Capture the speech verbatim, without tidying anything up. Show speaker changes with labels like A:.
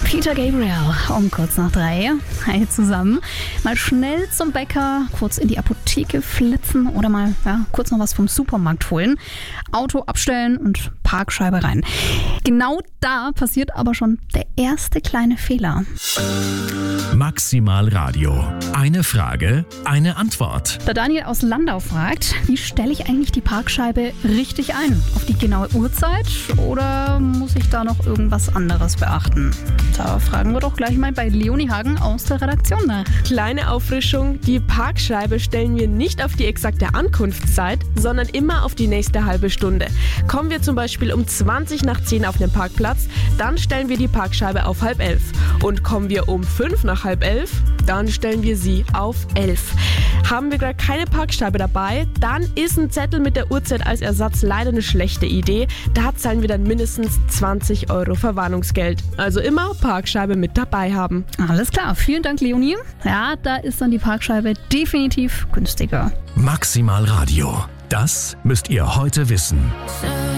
A: Peter Gabriel um kurz nach drei. Hi zusammen. Mal schnell zum Bäcker, kurz in die Apotheke flitzen oder mal ja, kurz noch was vom Supermarkt holen. Auto abstellen und Parkscheibe rein. Genau da passiert aber schon der erste kleine Fehler.
B: Maximal Radio. Eine Frage, eine Antwort.
A: Der Daniel aus Landau fragt, wie stelle ich eigentlich die Parkscheibe richtig ein? Auf die genaue Uhrzeit oder muss ich da noch irgendwas anderes beachten? Da fragen wir doch gleich mal bei Leonie Hagen aus der Redaktion nach.
C: Kleine Auffrischung, die Parkscheibe stellen wir nicht auf die exakte Ankunftszeit, sondern immer auf die nächste halbe Stunde. Kommen wir zum Beispiel um zwanzig nach zehn auf den Parkplatz, dann stellen wir die Parkscheibe auf halb elf. Und kommen wir um fünf nach halb elf, dann stellen wir sie auf elf. Haben wir gerade keine Parkscheibe dabei, dann ist ein Zettel mit der Uhrzeit als Ersatz leider eine schlechte Idee. Da zahlen wir dann mindestens zwanzig Euro Verwarnungsgeld. Also immer Parkscheibe mit dabei haben.
A: Alles klar, vielen Dank Leonie. Ja, da ist dann die Parkscheibe definitiv günstiger.
B: Maximal Radio. Das müsst ihr heute wissen.